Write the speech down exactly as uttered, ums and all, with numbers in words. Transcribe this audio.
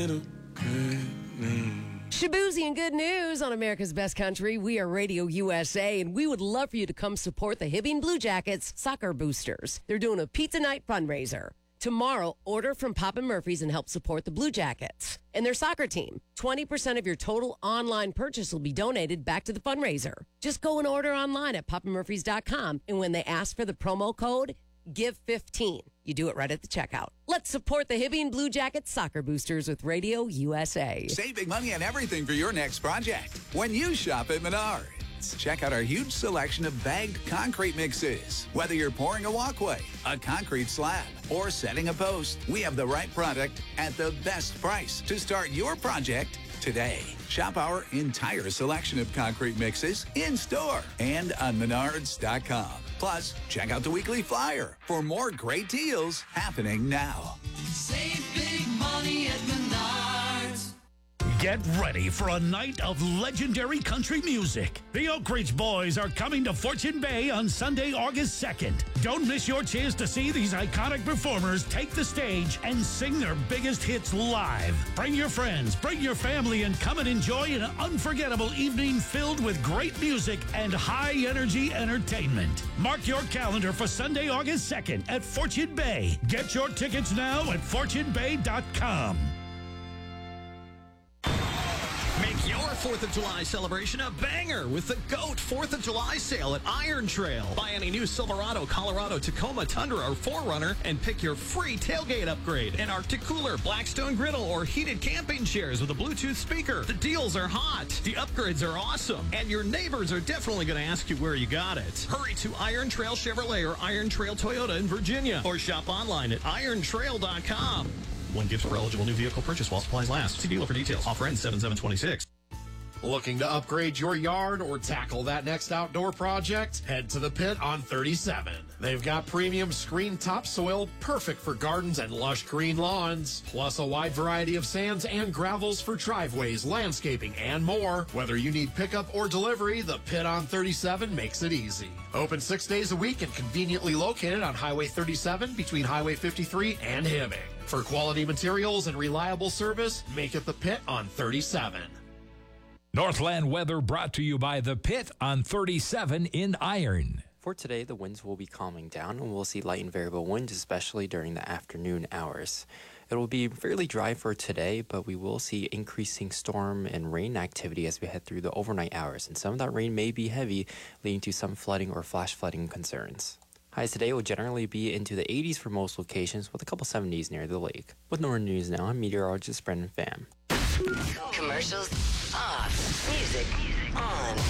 Shabuzi and good news on America's Best Country. We are Radio U S A, and we would love for you to come support the Hibbing Blue Jackets Soccer Boosters. They're doing a pizza night fundraiser. Tomorrow, order from Papa Murphy's and help support the Blue Jackets and their soccer team. twenty percent of your total online purchase will be donated back to the fundraiser. Just go and order online at papa murphys dot com, and when they ask for the promo code, give fifteen. You do it right at the checkout. Let's support the Hibbing Blue Jackets Soccer Boosters with Radio U S A. Save big money on everything for your next project when you shop at Menards. Check out our huge selection of bagged concrete mixes. Whether you're pouring a walkway, a concrete slab, or setting a post, we have the right product at the best price to start your project today. Shop our entire selection of concrete mixes in-store and on menards dot com. Plus, check out the weekly flyer for more great deals happening now. Save big money at Menards. Get ready for a night of legendary country music. The Oak Ridge Boys are coming to Fortune Bay on Sunday, August second. Don't miss your chance to see these iconic performers take the stage and sing their biggest hits live. Bring your friends, bring your family, and come and enjoy an unforgettable evening filled with great music and high-energy entertainment. Mark your calendar for Sunday, August second at Fortune Bay. Get your tickets now at fortune bay dot com. Make your fourth of July celebration a banger with the GOAT fourth of July sale at Iron Trail. Buy any new Silverado, Colorado, Tacoma, Tundra, or four runner and pick your free tailgate upgrade. An Arctic cooler, Blackstone griddle, or heated camping chairs with a Bluetooth speaker. The deals are hot. The upgrades are awesome. And your neighbors are definitely going to ask you where you got it. Hurry to Iron Trail Chevrolet or Iron Trail Toyota in Virginia. Or shop online at iron trail dot com. One gift for eligible new vehicle purchase while supplies last. See dealer for details. Offer ends seven seven twenty-six. Looking to upgrade your yard or tackle that next outdoor project? Head to the Pit on thirty-seven. They've got premium screen topsoil, perfect for gardens and lush green lawns, plus a wide variety of sands and gravels for driveways, landscaping, and more. Whether you need pickup or delivery, the Pit on thirty-seven makes it easy. Open six days a week and conveniently located on Highway thirty-seven between Highway fifty-three and Hibbing. For quality materials and reliable service, make it the Pit on thirty-seven. Northland weather brought to you by The Pit on thirty-seven in Iron. For today, the winds will be calming down, and we'll see light and variable winds, especially during the afternoon hours. It will be fairly dry for today, but we will see increasing storm and rain activity as we head through the overnight hours, and some of that rain may be heavy, leading to some flooding or flash flooding concerns. Highs today will generally be into the eighties for most locations, with a couple seventies near the lake. With Northern News now, I'm meteorologist Brendan Pham. Commercials off. Music on.